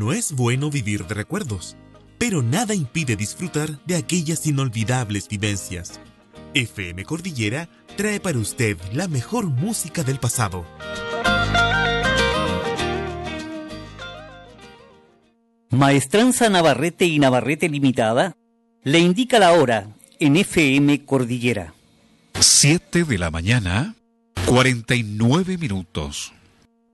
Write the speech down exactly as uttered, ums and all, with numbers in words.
No es bueno vivir de recuerdos, pero nada impide disfrutar de aquellas inolvidables vivencias. F M Cordillera trae para usted la mejor música del pasado. Maestranza Navarrete y Navarrete Limitada le indica la hora en F M Cordillera. Siete de la mañana, cuarenta y nueve minutos.